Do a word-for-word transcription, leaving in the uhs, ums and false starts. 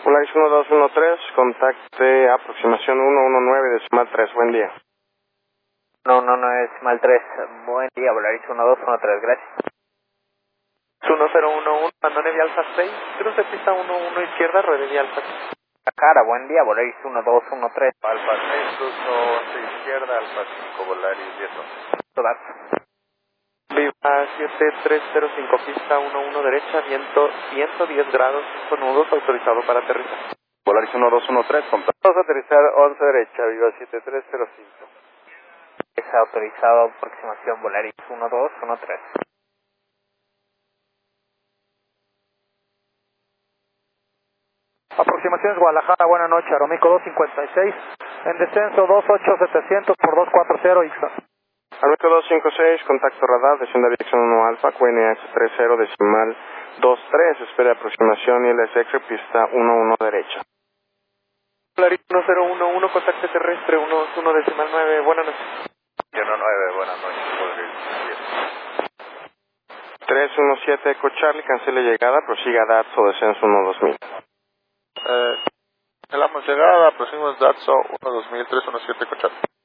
Polaris uno dos uno tres, contacte aproximación uno uno nueve decimal tres, buen día. uno uno nueve decimal tres, buen día, Polaris uno dos uno tres, gracias. uno cero uno uno, Andone de Alfa seis, cruce pista uno uno izquierda, ruede de Alfa. Cara, buen día, Polaris uno dos uno tres. Alfa seis, cruzo once izquierda, Alfa cinco, Volaris diez once. Viva siete tres cero cinco, pista uno uno derecha, viento ciento diez grados, cinco nudos, autorizado para aterrizar. Volaris uno dos uno tres, contacto. Vamos a aterrizar once derecha, Viva siete tres cero cinco. Es autorizado, aproximación Volaris uno dos uno tres. Aproximaciones Guadalajara, buena noche, Aeroméxico dos cincuenta y seis, en descenso dos ocho setecientos por dos cuatro cero, Ixta. Aeroméxico dos cinco seis, contacto radar, descienda dirección uno Alfa, Q N H treinta decimal dos tres, espera aproximación I L S X, pista uno uno derecha. Polaris uno cero uno uno, contacto terrestre uno dos uno decimal nueve, buenas noches. uno nueve, buenas noches, Volaris diez. tres uno siete, Eco Charlie, cancele llegada, prosiga D A T S O, descenso uno dos mil. Eh, en la llegada, próximos D A T S O uno dos mil, tres uno siete, Eco Charlie.